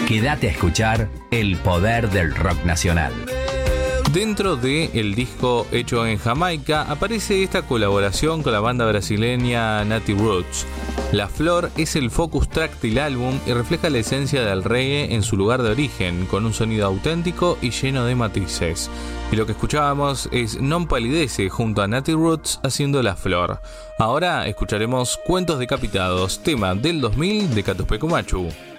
Quédate a escuchar el poder del rock nacional. Dentro del disco hecho en Jamaica aparece esta colaboración con la banda brasileña Nati Roots. La Flor es el focus track del álbum y refleja la esencia del reggae en su lugar de origen, con un sonido auténtico y lleno de matices. Y lo que escuchábamos es Non Palidece junto a Nati Roots haciendo La Flor. Ahora escucharemos Cuentos Decapitados, tema del 2000 de Catupecu Machu.